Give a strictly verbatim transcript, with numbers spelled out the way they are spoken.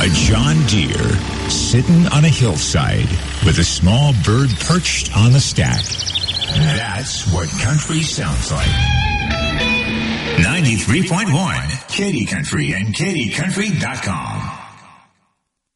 A John Deere sitting on a hillside with a small bird perched on the stack. That's what country sounds like. ninety-three point one, Katy Country and Katy Country dot com.